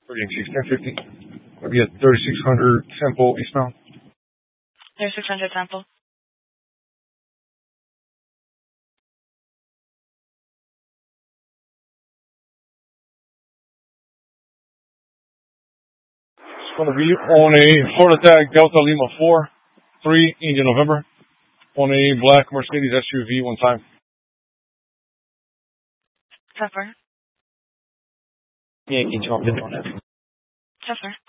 1050. Maybe a 3600 Temple eastbound. 3600 Temple. It's going to be on a Florida tag Delta Lima 4-3 Indian November on a black Mercedes SUV one time. Pepper. Yankee jumped in on it. Pepper.